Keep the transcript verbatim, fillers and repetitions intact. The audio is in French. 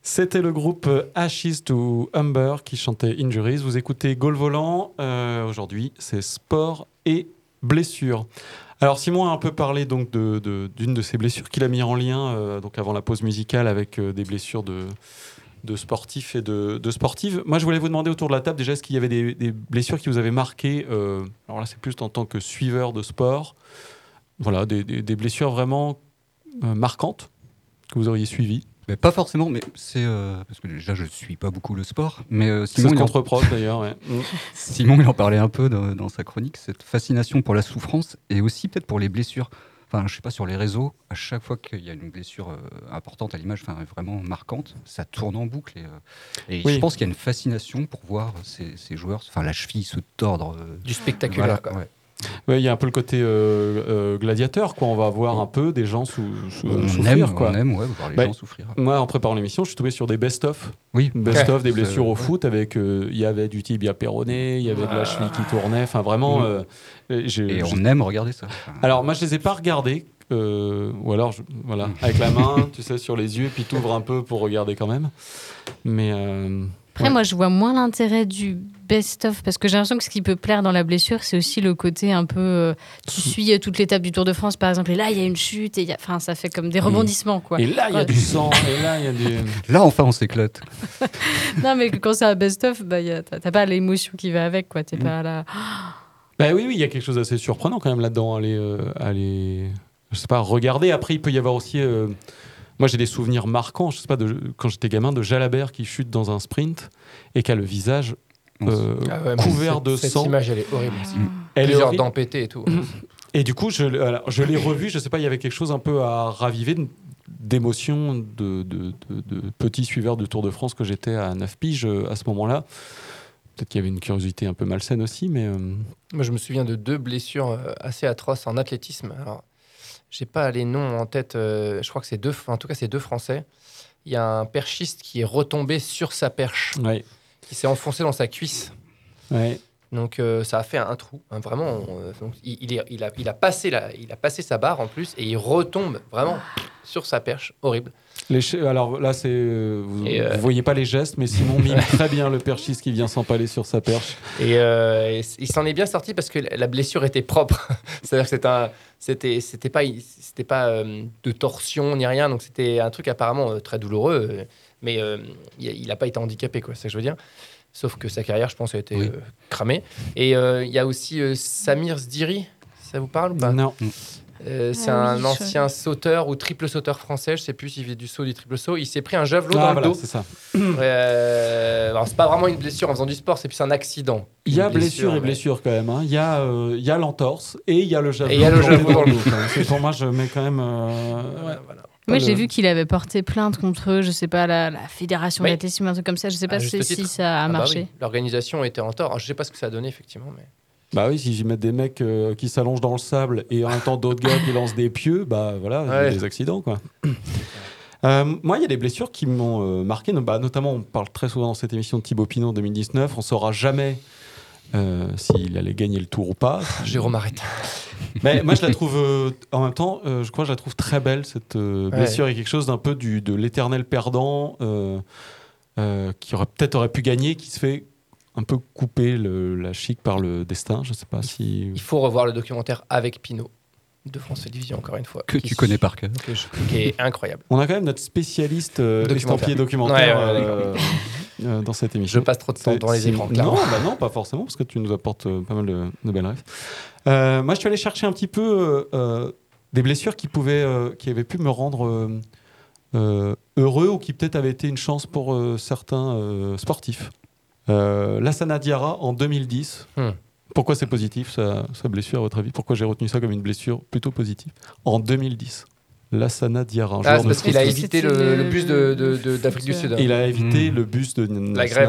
C'était le groupe Ashes to Umber qui chantait Injuries. Vous écoutez Gaulle Volant. Euh, aujourd'hui, c'est sport et blessures. Alors Simon a un peu parlé donc de, de, d'une de ses blessures qu'il a mis en lien euh, donc avant la pause musicale avec euh, des blessures de, de sportifs et de, de sportives. Moi, je voulais vous demander autour de la table déjà, est-ce qu'il y avait des, des blessures qui vous avaient marqué euh, alors là, c'est plus en tant que suiveur de sport. Voilà, des, des, des blessures vraiment euh, marquantes que vous auriez suivies. Mais pas forcément, mais c'est euh, parce que déjà je suis pas beaucoup le sport, mais euh, C'est Simon, ce il qu'on en... te reproche d'ailleurs. Ouais. Simon il en parlait un peu dans, dans sa chronique, cette fascination pour la souffrance et aussi peut-être pour les blessures. Enfin, je sais pas, sur les réseaux, à chaque fois qu'il y a une blessure euh, importante à l'image, enfin vraiment marquante, ça tourne en boucle et, euh, et Oui. je pense qu'il y a une fascination pour voir ces, ces joueurs, enfin la cheville se tordre. Euh, Du spectaculaire, voilà, quoi. ouais. Ouais, il y a un peu le côté euh, euh, gladiateur, quoi. On va voir un peu des gens sou- sou- On souffrir, aime, quoi. on aime, ouais, voir les Bah, gens souffrir. Moi, en préparant l'émission, je suis tombé sur des best-of. Oui, Best-of Ouais. des blessures C'est- au foot avec euh, il y avait du tibia péroné, il y avait de la Ah. cheville qui tournait. Enfin, vraiment. Mm. euh, j'ai- et j'ai- on aime regarder ça. Enfin, Alors, moi, je les ai pas regardés. euh, ou alors, je- voilà, avec la main, tu sais, sur les yeux, puis t'ouvres un peu pour regarder quand même. Mais euh, Après, ouais. moi, je vois moins l'intérêt du best-of parce que j'ai l'impression que ce qui peut plaire dans la blessure, c'est aussi le côté un peu. euh, tu suis euh, toute l'étape du Tour de France, par exemple, et là, il y a une chute, et il y a- enfin, ça fait comme des Oui. rebondissements, quoi. Et là, il y a Ouais. du sang, et là, il y a des. Là, enfin, on s'éclate. Non, mais quand c'est un best-of, bah, y a- t'as t'as pas l'émotion qui va avec, quoi. T'es Mm. pas là. Bah oui, oui, il y a quelque chose d'assez surprenant quand même là-dedans. Aller, euh, aller, je sais pas, regarder. Après, il peut y avoir aussi. euh, Moi, j'ai des souvenirs marquants. Je sais pas, de, quand j'étais gamin, de Jalabert qui chute dans un sprint et qui a le visage euh, Ah ouais, mais couvert cette- de cette sang. image, elle est horrible. Elle est Plusieurs horrible. dents pétées et tout. Et du coup, je, alors, je l'ai revu. Je sais pas, il y avait quelque chose un peu à raviver de- d'émotion de, de, de, de petit suiveur du Tour de France que j'étais à neuf piges euh, à ce moment-là. Peut-être qu'il y avait une curiosité un peu malsaine aussi, mais euh, Moi, je me souviens de deux blessures euh, assez atroces en athlétisme. Alors, j'ai pas les noms en tête. euh, je crois que c'est deux. En tout cas, c'est deux Français. Il y a un perchiste qui est retombé sur sa perche, ouais, qui s'est enfoncé dans sa cuisse. ouais. Donc, euh, ça a fait un trou. hein, vraiment, euh, donc, il, il est- il a, il a passé la, il a passé sa barre en plus et il retombe vraiment sur sa perche. Horrible. Les che- Alors là, c'est euh, vous, Et, euh, vous voyez pas les gestes, mais Simon mime très bien le perchiste qui vient s'empaler sur sa perche. Et, euh, et c- il s'en est bien sorti parce que la la blessure était propre. C'est-à-dire que c'était un- c'était, c'était pas, c'était pas euh, de torsion ni rien. Donc c'était un truc apparemment euh, très douloureux. euh, mais euh, il n'a pas été handicapé, quoi. C'est ça que je veux dire. Sauf que sa carrière, je pense, a été Oui. euh, cramée. Et euh, il y a aussi euh, Samir Sdiri. Ça vous parle ou pas? Non. Euh, c'est Ah un oui, je- ancien sauteur ou triple sauteur français. Je sais plus s'il fait du saut ou du triple saut. Il s'est pris un javelot Ah, dans voilà, le dos. c'est ça. Euh, alors c'est pas vraiment une blessure en faisant du sport, c'est plus un accident. Il y a Une blessure et mais- blessure quand même. hein. Il y a, euh, il y a l'entorse et il y a le javelot. Et il y a le javelot dans le dos. quand même. C'est pour moi, je mets quand même. euh, Ouais, voilà. Moi, Pas j'ai le- vu qu'il avait porté plainte contre, je sais pas, la, la fédération Oui. d'athlétisme, un truc comme ça. Je sais pas À si, juste si titre. ça a Ah bah marché. oui, l'organisation était en tort. Alors, je sais pas ce que ça a donné effectivement, mais Bah oui, si j'y mets des mecs euh, qui s'allongent dans le sable et en même temps d'autres gars qui lancent des pieux, bah voilà, il y a Ouais. des accidents quoi. Euh, moi, il y a des blessures qui m'ont euh, marqué. No- bah, notamment, on parle très souvent dans cette émission de Thibaut Pinot en deux mille dix-neuf. On saura jamais euh, s'il allait gagner le Tour ou pas. Jérôme arrête. Mais moi, je la trouve, euh, en même temps, euh, je crois que je la trouve très belle, cette euh, Ouais. blessure. Il y a quelque chose d'un peu du, de l'éternel perdant euh, euh, qui aurait peut-être aurait pu gagner, qui se fait un peu couper le- la chic par le destin. Je sais pas si. Il faut revoir le documentaire avec Pinot de France Télévisions encore une fois. Que qui- tu connais par cœur. que je- qui est incroyable. On a quand même notre spécialiste euh, Documentaire. estampillé documentaire Ouais, ouais, ouais, euh, euh, dans cette Je émission. passe trop de temps devant les C'est- écrans. Non, clairement. bah non, pas forcément, parce que tu nous apportes euh, pas mal de, de belles rêves. Euh, moi, je suis allé chercher un petit peu euh, euh, des blessures qui pouvaient, euh, qui avaient pu me rendre euh, euh, heureux ou qui peut-être avaient été une chance pour euh, certains euh, sportifs. Euh, Lassana Diarra en deux mille dix. Hmm. Pourquoi c'est positif sa, sa blessure à votre avis? Pourquoi j'ai retenu ça comme une blessure plutôt positive? En deux mille dix. Lassana Diarra. un Ah, joueur c'est de parce qu'il a Est-ce que évité c'était le, le- le bus de- de- le de- d'Afrique du foot, Sud. Il a évité Mmh. le bus de La grève